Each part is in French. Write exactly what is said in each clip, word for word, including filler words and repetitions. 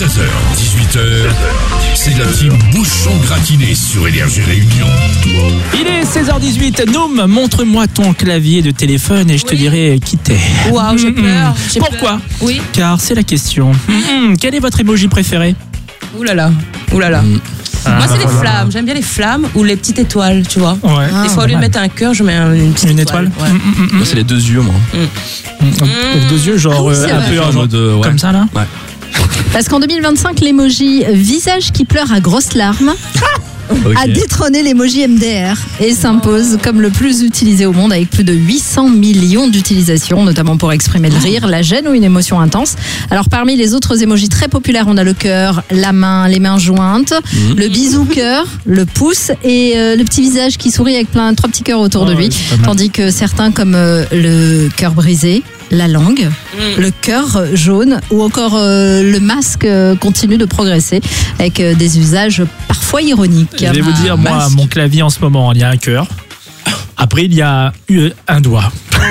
seize heures dix-huit heures, c'est la team Bouchon Gratiné sur Énergie Réunion. Il est seize heures dix-huit. Noum, montre-moi ton clavier de téléphone et je te oui. dirai qui t'es. Waouh, j'ai peur. J'ai Pourquoi peur. Oui. Car c'est la question. Mmh. Quel est votre emoji préféré? Ouh là là. Ouh là là. Mmh. Ah, Moi, c'est voilà. les flammes. J'aime bien les flammes ou les petites étoiles, tu vois. Ouais. Des fois, au lieu de mettre un cœur, je mets une petite une étoile. étoile. Ouais. Mmh, mmh, Moi, c'est les deux yeux, moi. mmh. Mmh. Deux yeux, genre Ah oui, euh, c'est un vrai. peu En genre, mode, euh, ouais. comme ça là. Ouais. Parce qu'en deux mille vingt-cinq, l'emoji visage qui pleure à grosses larmes Okay. a détrôné l'emoji M D R et s'impose comme le plus utilisé au monde avec plus de huit cents millions d'utilisations, notamment pour exprimer le rire, la gêne ou une émotion intense. Alors parmi les autres emojis très populaires, on a le cœur, la main, les mains jointes, mmh. le bisou cœur, le pouce et euh, le petit visage qui sourit avec plein trois petits cœurs autour oh, de lui. Ouais, Tandis que certains comme euh, le cœur brisé, la langue, mmh. le cœur jaune ou encore euh, le masque euh, continue de progresser avec euh, des usages parfois ironiques. Je vais vous dire, moi, Masque. mon clavier en ce moment, il y a un cœur. Après, il y a un doigt.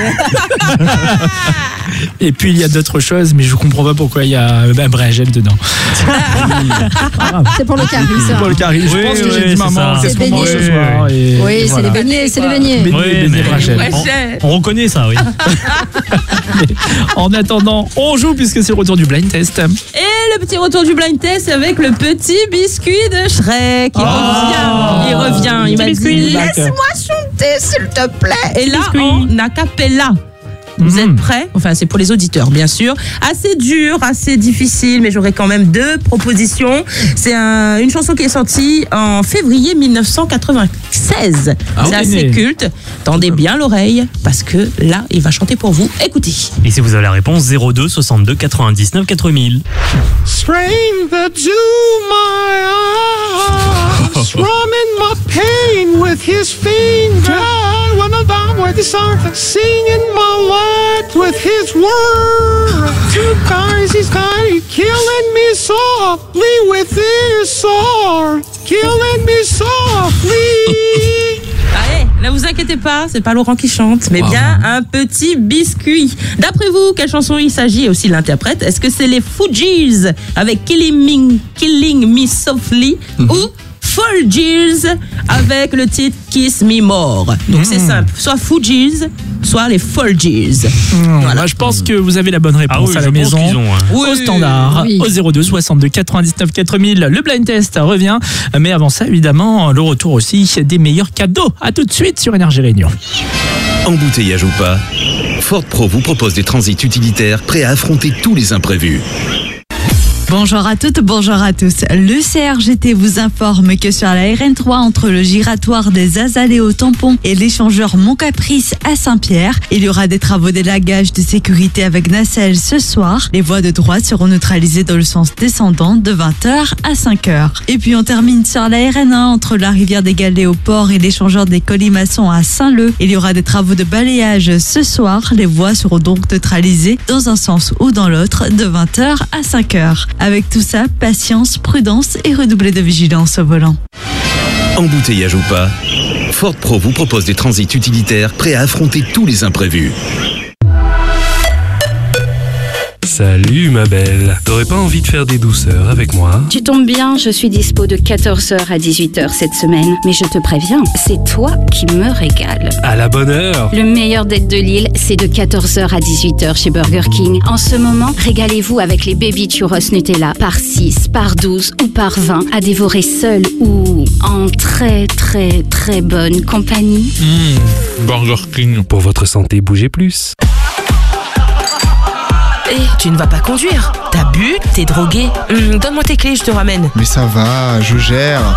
Et puis, il y a d'autres choses, mais je comprends pas pourquoi il y a un bringel dedans. C'est pour le carré, C'est pour le carré. Je Oui, pense que oui, j'ai dit c'est maman, ça. qu'est-ce qu'on C'est mange ce baigné. soir et Oui, c'est voilà. les beignets, c'est les beignets. Beignets, Oui, beignets, mais- Rachel. Ouais, On, j'ai- on reconnaît ça, oui. En attendant, on joue puisque c'est le retour du blind test. Et le petit retour du blind test avec le petit biscuit de Shrek. Il Oh. revient. Il revient. Il m'a dit, biscuit. laisse-moi chanter, s'il te plaît. Et là, biscuit. en acapella. Vous Mhm. êtes prêts? Enfin, c'est pour les auditeurs, bien sûr. Assez dur, assez difficile, mais j'aurai quand même deux propositions. C'est un- une chanson qui est sortie en février mille neuf cent quatre-vingt-seize. Ah, c'est on est assez né. culte. Tendez bien l'oreille, parce que là, il va chanter pour vous. Écoutez. Et si vous avez la réponse, zéro deux soixante-deux quatre-vingt-dix-neuf quatre mille. Stranger to my arms, strumming my pain with his finger. When I'm down with his heart, singing my life with his word. Two guys, he's got it, killing me softly with his sword, killing me softly. Allez, ne vous inquiétez pas, c'est pas Laurent qui chante, mais Wow. bien un petit biscuit. D'après vous, quelle chanson il s'agit et aussi l'interprète? Est-ce que c'est les Fugees avec Killing Me, Killing Me Softly Mm-hmm. ou Fugees avec le titre Kiss Me More? Donc Mm. c'est simple, soit Fugees, soit les Fugees. Voilà. Moi, je pense que vous avez la bonne réponse Ah oui, à je la pense maison. qu'ils ont. hein. Oui. Au standard, Oui. au zéro deux soixante-deux quatre-vingt-dix-neuf quatre mille. Le blind test revient. Mais avant ça, évidemment, le retour aussi des meilleurs cadeaux. À tout de suite sur Énergie Réunion. Embouteillage ou pas, Ford Pro vous propose des transits utilitaires prêts à affronter tous les imprévus. Bonjour à toutes, bonjour à tous. Le C R G T vous informe que sur la R N trois entre le giratoire des Azalées au Tampon et l'échangeur Mont-Caprice à Saint-Pierre, il y aura des travaux d'élagage de sécurité avec nacelle ce soir. Les voies de droite seront neutralisées dans le sens descendant de vingt heures à cinq heures. Et puis on termine sur la R N un entre la rivière des Galets au port et l'échangeur des Colimaçons à Saint-Leu. Il y aura des travaux de balayage ce soir. Les voies seront donc neutralisées dans un sens ou dans l'autre de vingt heures à cinq heures. Avec tout ça, patience, prudence et redoubler de vigilance au volant. Embouteillage ou pas, Ford Pro vous propose des transits utilitaires prêts à affronter tous les imprévus. Salut ma belle, t'aurais pas envie de faire des douceurs avec moi? Tu tombes bien, je suis dispo de quatorze heures à dix-huit heures cette semaine. Mais je te préviens, c'est toi qui me régales. À la bonne heure. Le meilleur date de Lille, c'est de quatorze heures à dix-huit heures chez Burger King. En ce moment, régalez-vous avec les Baby Churros Nutella par six, par douze ou par vingt à dévorer seul ou en très très très bonne compagnie. Mmh, Burger King. Pour votre santé, bougez plus. Hé, tu ne vas pas conduire. T'as bu, t'es drogué. Hum, donne-moi tes clés, je te ramène. Mais ça va, je gère.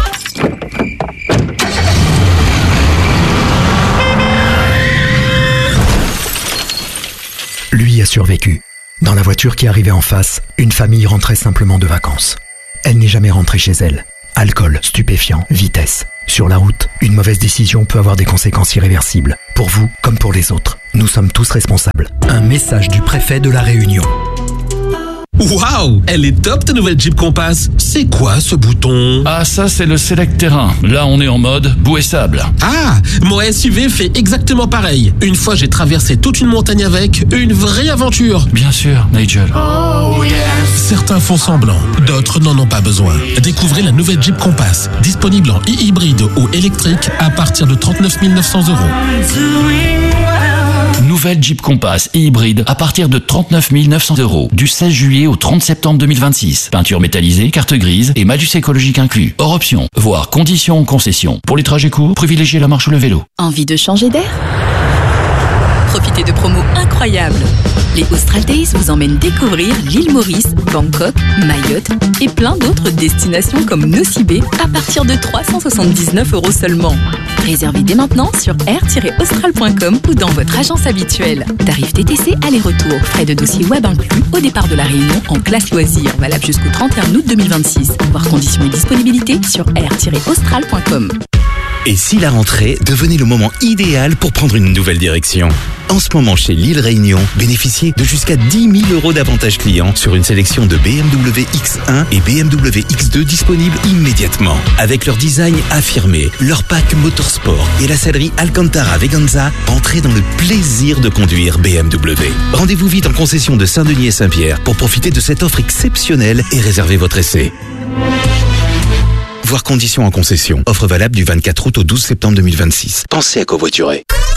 Lui a survécu. Dans la voiture qui arrivait en face, une famille rentrait simplement de vacances. Elle n'est jamais rentrée chez elle. Alcool, stupéfiants, vitesse. Sur la route, une mauvaise décision peut avoir des conséquences irréversibles. Pour vous comme pour les autres. Nous sommes tous responsables. Un message du préfet de La Réunion. Waouh, elle est top ta nouvelle Jeep Compass. C'est quoi ce bouton? Ah, ça c'est le Select Terrain. Là on est en mode boue et sable. Ah, mon S U V fait exactement pareil. Une fois j'ai traversé toute une montagne avec, une vraie aventure. Bien sûr, Nigel. Oh yes. Certains font semblant, d'autres n'en ont pas besoin. Découvrez la nouvelle Jeep Compass, disponible en hybride ou électrique à partir de trente-neuf mille neuf cents euros. Nouvelle Jeep Compass hybride à partir de trente-neuf mille neuf cents euros du seize juillet au trente septembre deux mille vingt-six. Peinture métallisée, carte grise et malus écologique inclus. Hors option, voire conditions en concession. Pour les trajets courts, privilégiez la marche ou le vélo. Envie de changer d'air? Profitez de promos incroyables. Les Austral Days vous emmènent découvrir l'île Maurice, Bangkok, Mayotte et plein d'autres destinations comme Nosy-Bé à partir de trois cent soixante-dix-neuf euros seulement. Réservez dès maintenant sur air tiret austral point com ou dans votre agence habituelle. Tarif T T C aller-retour, frais de dossier web inclus au départ de la Réunion en classe loisirs, valable jusqu'au trente et un août deux mille vingt-six. Voir conditions et disponibilité sur air tiret austral point com. Et si la rentrée devenait le moment idéal pour prendre une nouvelle direction? En ce moment, chez Lille Réunion, bénéficiez de jusqu'à dix mille euros d'avantages clients sur une sélection de B M W X un et B M W X deux disponibles immédiatement. Avec leur design affirmé, leur pack motorsport et la sellerie Alcantara Veganza, entrez dans le plaisir de conduire B M W. Rendez-vous vite en concession de Saint-Denis et Saint-Pierre pour profiter de cette offre exceptionnelle et réserver votre essai. Voir conditions en concession. Offre valable du vingt-quatre août au douze septembre deux mille vingt-six. Pensez à covoiturer.